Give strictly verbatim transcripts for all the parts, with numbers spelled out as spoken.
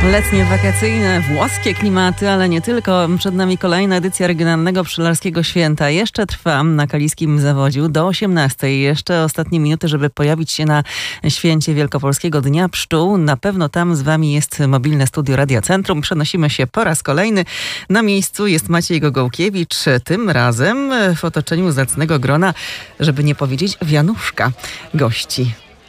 Letnie, wakacyjne, włoskie klimaty, ale nie tylko. Przed nami kolejna edycja Regionalnego Pszczelarskiego Święta. Jeszcze trwa na Kaliskim Zawodziu do osiemnastej. Jeszcze ostatnie minuty, żeby pojawić się na święcie Wielkopolskiego Dnia Pszczół. Na pewno tam z wami jest mobilne studio Radia Centrum. Przenosimy się po raz kolejny. Na miejscu jest Maciej Gogołkiewicz. Tym razem w otoczeniu zacnego grona, żeby nie powiedzieć wianuszka gości.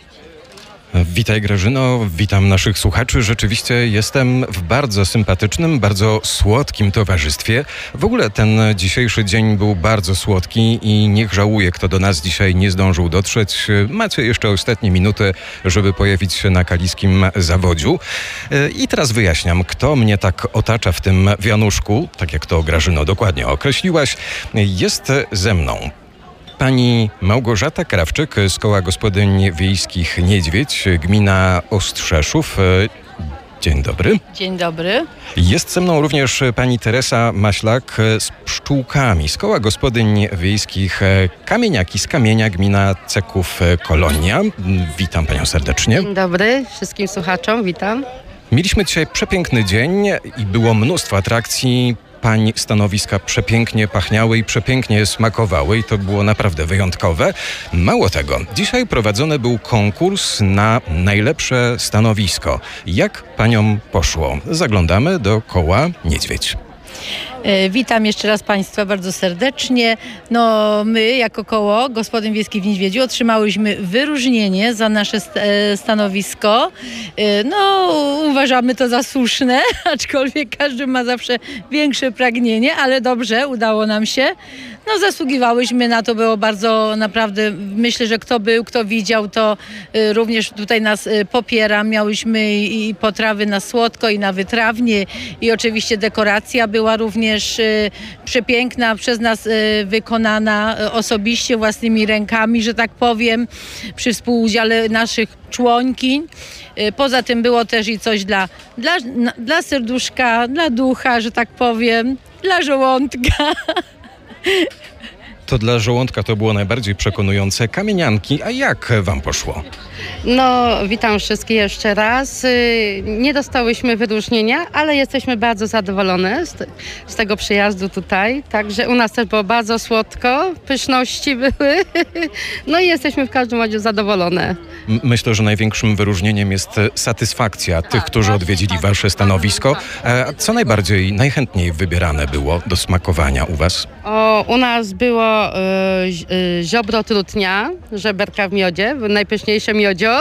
Witaj Grażyno, witam naszych słuchaczy. Rzeczywiście jestem w bardzo sympatycznym, bardzo słodkim towarzystwie. W ogóle ten dzisiejszy dzień był bardzo słodki i niech żałuje, kto do nas dzisiaj nie zdążył dotrzeć. Macie jeszcze ostatnie minuty, żeby pojawić się na Kaliskim Zawodziu. I teraz wyjaśniam, kto mnie tak otacza w tym wianuszku, tak jak to Grażyno dokładnie określiłaś. Jest ze mną pani Małgorzata Krawczyk z Koła Gospodyń Wiejskich Niedźwiedź, gmina Ostrzeszów. Dzień dobry. Dzień dobry. Jest ze mną również pani Teresa Maślak z pszczółkami z Koła Gospodyń Wiejskich Kamieniaki z Kamienia, gmina Ceków Kolonia. Witam panią serdecznie. Dzień dobry wszystkim słuchaczom, witam. Mieliśmy dzisiaj przepiękny dzień i było mnóstwo atrakcji. Pań stanowiska przepięknie pachniały i przepięknie smakowały i to było naprawdę wyjątkowe. Mało tego, dzisiaj prowadzony był konkurs na najlepsze stanowisko. Jak paniom poszło? Zaglądamy do Koła Niedźwiedź. Witam jeszcze raz Państwa bardzo serdecznie. No, my jako Koło Gospodyń Wiejskich w Niedźwiedziu otrzymałyśmy wyróżnienie za nasze stanowisko. No, uważamy to za słuszne, aczkolwiek każdy ma zawsze większe pragnienie, ale dobrze, udało nam się. No, zasługiwałyśmy na to, było bardzo naprawdę, myślę, że kto był, kto widział, to również tutaj nas popiera. Miałyśmy i potrawy na słodko i na wytrawnie i oczywiście dekoracja była również przepiękna, przez nas wykonana osobiście własnymi rękami, że tak powiem, przy współudziale naszych członkiń. Poza tym było też i coś dla, dla, dla serduszka, dla ducha, że tak powiem, dla żołądka. To dla żołądka to było najbardziej przekonujące. Kamienianki, a jak wam poszło? No, witam wszystkich jeszcze raz. Nie dostałyśmy wyróżnienia, ale jesteśmy bardzo zadowolone z, te, z tego przyjazdu tutaj. Także u nas też było bardzo słodko, pyszności były. No i jesteśmy w każdym razie zadowolone. Myślę, że największym wyróżnieniem jest satysfakcja tych, którzy odwiedzili wasze stanowisko. A co najbardziej, najchętniej wybierane było do smakowania u was? O, u nas było y, y, ziobro trutnia, żeberka w miodzie, najpyszniejsze miodzio.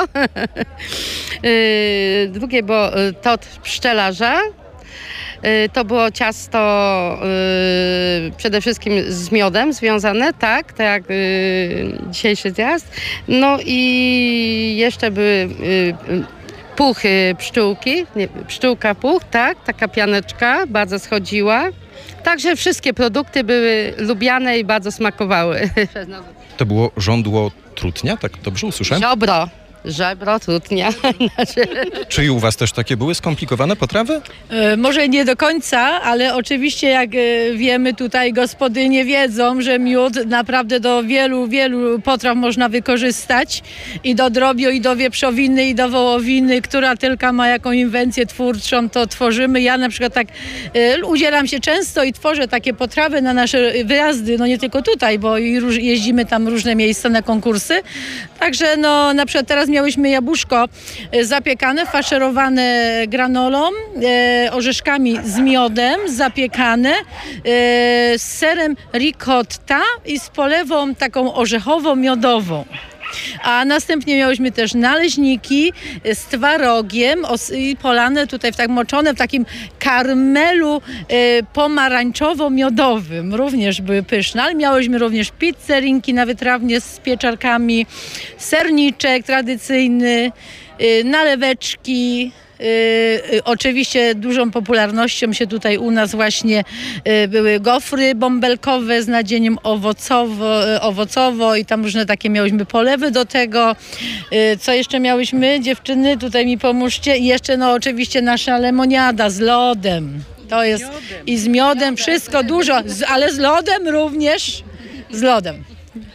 y, drugie było y, tot pszczelarza. Y, to było ciasto y, przede wszystkim z miodem związane, tak, tak jak y, dzisiejszy zjazd. No i jeszcze były y, puchy pszczółki, nie, pszczółka puch, tak, taka pianeczka, bardzo schodziła. Także wszystkie produkty były lubiane i bardzo smakowały. To było żądło trutnia, tak dobrze usłyszałem? Ziobro. Żebro, trutnia. Czy i u was też takie były skomplikowane potrawy? E, może nie do końca, ale oczywiście jak e, wiemy tutaj gospodynie wiedzą, że miód naprawdę do wielu, wielu potraw można wykorzystać i do drobio, i do wieprzowiny, i do wołowiny, która tylko ma jaką inwencję twórczą, to tworzymy. Ja na przykład tak e, udzielam się często i tworzę takie potrawy na nasze wyjazdy, no nie tylko tutaj, bo i róż, jeździmy tam różne miejsca na konkursy. Także no na przykład teraz miałyśmy jabłuszko zapiekane, faszerowane granolą, e, orzeszkami z miodem, zapiekane, e, z serem ricotta i z polewą taką orzechowo-miodową. A następnie miałyśmy też naleśniki z twarogiem i polane tutaj w tak moczone w takim karmelu e, pomarańczowo-miodowym. Również były pyszne, ale miałyśmy również pizzerinki na wytrawnie z pieczarkami, serniczek tradycyjny, e, naleweczki. Yy, oczywiście dużą popularnością się tutaj u nas właśnie yy, były gofry bąbelkowe z nadzieniem owocowo, yy, owocowo i tam różne takie miałyśmy polewy do tego. Yy, co jeszcze miałyśmy, dziewczyny? Tutaj mi pomóżcie. I jeszcze no oczywiście nasza lemoniada z lodem. To jest i z miodem, wszystko dużo, z, ale z lodem również. Z lodem.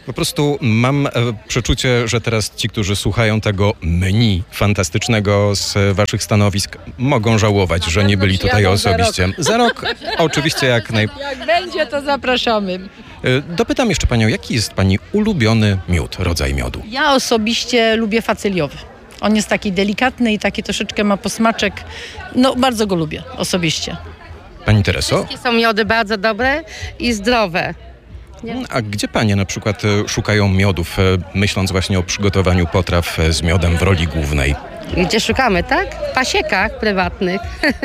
Po prostu mam e, przeczucie, że teraz ci, którzy słuchają tego menu fantastycznego z waszych stanowisk, mogą żałować, że nie byli tutaj osobiście. Za rok oczywiście jak naj... Jak będzie, to zapraszamy. E, Dopytam jeszcze panią, jaki jest pani ulubiony miód, rodzaj miodu? Ja osobiście lubię facyliowy. On jest taki delikatny i taki troszeczkę ma posmaczek. No, bardzo go lubię osobiście. Pani Tereso? Wszystkie są miody bardzo dobre i zdrowe. A gdzie panie na przykład e, szukają miodów, e, myśląc właśnie o przygotowaniu potraw e, z miodem w roli głównej? Gdzie szukamy, tak? W pasiekach prywatnych.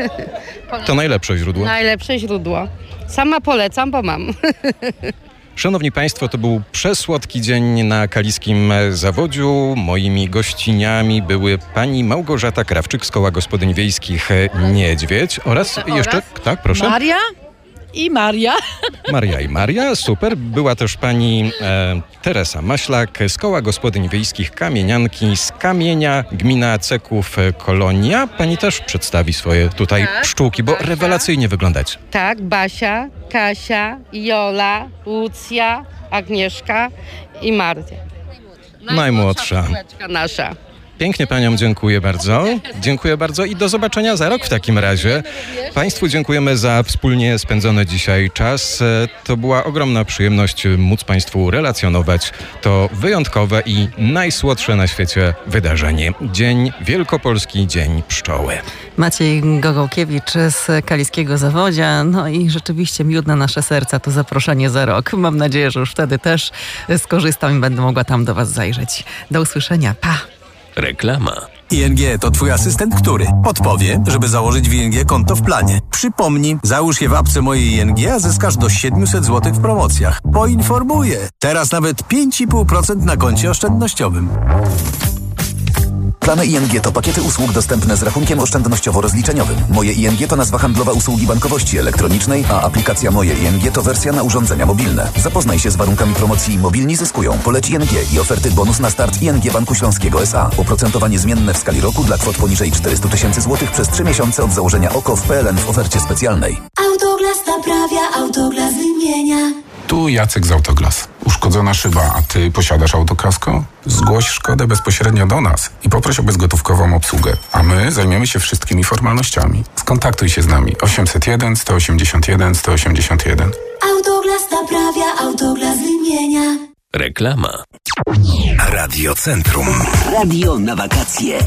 To najlepsze źródło. Najlepsze źródło. Sama polecam, bo mam. Szanowni Państwo, to był przesłodki dzień na kaliskim zawodziu. Moimi gościniami były pani Małgorzata Krawczyk z Koła Gospodyń Wiejskich Niedźwiedź oraz jeszcze, tak, proszę? Maria i Maria. Maria i Maria, super. Była też pani e, Teresa Maślak z Koła Gospodyń Wiejskich Kamienianki z Kamienia, gmina Ceków, e, Kolonia. Pani też przedstawi swoje tutaj Tak, pszczółki, bo Basia. rewelacyjnie wyglądacie. Tak, Basia, Kasia, Jola, Łucja, Agnieszka i Marta. Najmłodsza. Pszczółeczka nasza. Pięknie paniom dziękuję bardzo. Dziękuję bardzo i do zobaczenia za rok w takim razie. Państwu dziękujemy za wspólnie spędzony dzisiaj czas. E, To była ogromna przyjemność móc państwu relacjonować to wyjątkowe i najsłodsze na świecie wydarzenie. Dzień Wielkopolski Dzień Pszczoły. Maciej Gogołkiewicz z Kaliskiego Zawodzia. No i rzeczywiście miód na nasze serca to zaproszenie za rok. Mam nadzieję, że już wtedy też skorzystam i będę mogła tam do was zajrzeć. Do usłyszenia. Pa! Reklama. I N G to twój asystent, który podpowie, żeby założyć w I N G konto w planie. Przypomni, załóż je w apce mojej I N G, a zyskasz do siedemset złotych w promocjach. Poinformuję. Teraz nawet pięć i pół procent na koncie oszczędnościowym. Plany I N G to pakiety usług dostępne z rachunkiem oszczędnościowo-rozliczeniowym. Moje I N G to nazwa handlowa usługi bankowości elektronicznej, a aplikacja Moje I N G to wersja na urządzenia mobilne. Zapoznaj się z warunkami promocji Mobilni zyskują. Poleć I N G i oferty bonus na start I N G Banku Śląskiego S A. Oprocentowanie zmienne w skali roku dla kwot poniżej czterysta tysięcy złotych przez trzy miesiące od założenia O K O w P L N w ofercie specjalnej. Autoglas naprawia, Autoglas wymienia. Tu Jacek z Autoglas. Uszkodzona szyba, a ty posiadasz autokasko? Zgłoś szkodę bezpośrednio do nas i poproś o bezgotówkową obsługę, a my zajmiemy się wszystkimi formalnościami. Skontaktuj się z nami osiemset jeden, sto osiemdziesiąt jeden, sto osiemdziesiąt jeden. Autoglas naprawia, Autoglas wymienia. Reklama. Radio Centrum. Radio na wakacje.